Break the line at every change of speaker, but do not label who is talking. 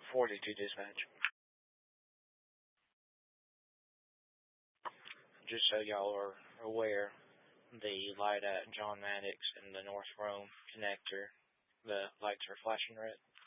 42 dispatch. Just so y'all are aware, the light at John Maddox and the North Rome connector, the lights are flashing red.